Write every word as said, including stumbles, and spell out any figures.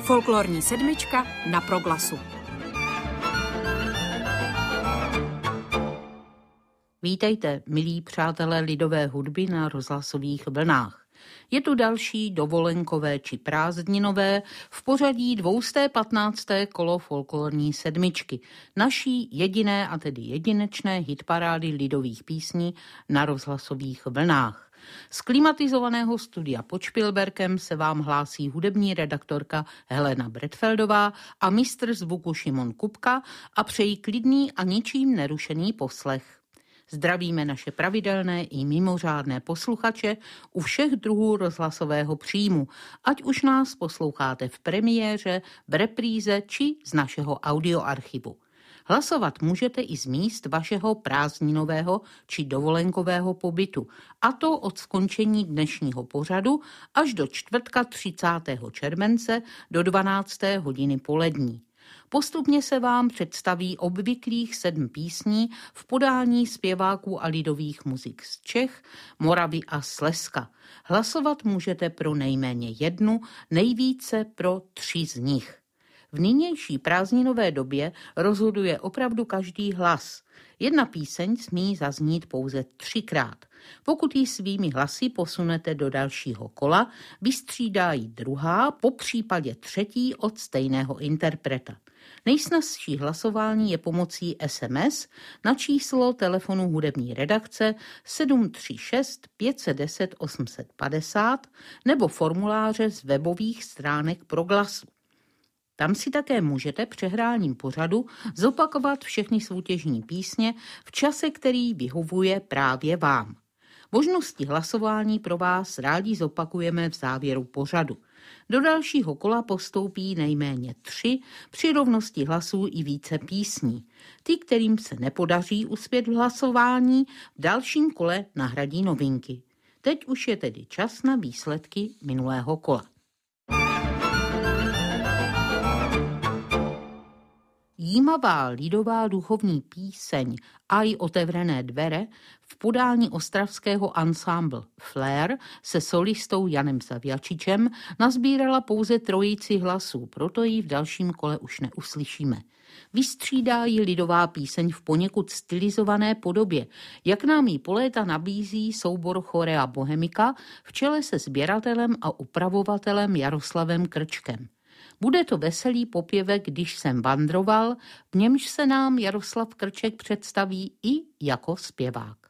Folklorní sedmička na Proglasu. Vítejte, milí přátelé lidové hudby na rozhlasových vlnách. Je tu další dovolenkové či prázdninové v pořadí dvě stě patnácté kolo folklorní sedmičky, naší jediné a tedy jedinečné hitparády lidových písní na rozhlasových vlnách. Z klimatizovaného studia pod Špilberkem se vám hlásí hudební redaktorka Helena Bretfeldová a mistr zvuku Šimon Kupka a přejí klidný a ničím nerušený poslech. Zdravíme naše pravidelné i mimořádné posluchače u všech druhů rozhlasového příjmu, ať už nás posloucháte v premiéře, v repríze či z našeho audioarchivu. Hlasovat můžete i z míst vašeho prázdninového či dovolenkového pobytu, a to od skončení dnešního pořadu až do čtvrtka třicátého července do dvanácté hodiny polední. Postupně se vám představí obvyklých sedm písní v podání zpěváků a lidových muzik z Čech, Moravy a Slezska. Hlasovat můžete pro nejméně jednu, nejvíce pro tři z nich. V nynější prázdninové době rozhoduje opravdu každý hlas. Jedna píseň smí zaznít pouze třikrát. Pokud ji svými hlasy posunete do dalšího kola, vystřídá ji druhá, po případě třetí od stejného interpreta. Nejsnazší hlasování je pomocí es em es na číslo telefonu hudební redakce sedm tři šest pět set deset osm set padesát nebo formuláře z webových stránek Proglasu. Tam si také můžete přehráním pořadu zopakovat všechny soutěžní písně v čase, který vyhovuje právě vám. Možnosti hlasování pro vás rádi zopakujeme v závěru pořadu. Do dalšího kola postoupí nejméně tři, při rovnosti hlasů i více písní. Ty, kterým se nepodaří uspět v hlasování, v dalším kole nahradí novinky. Teď už je tedy čas na výsledky minulého kola. Jímavá lidová duchovní píseň Aj otevřené dvere v podání ostravského ansámbl Flair se solistou Janem Zavjačičem nazbírala pouze trojici hlasů, proto ji v dalším kole už neuslyšíme. Vystřídá ji lidová píseň v poněkud stylizované podobě, jak nám ji po léta nabízí soubor Chorea Bohemika v čele se sběratelem a upravovatelem Jaroslavem Krčkem. Bude to veselý popěvek, Když jsem vandroval, v němž se nám Jaroslav Krček představí i jako zpěvák.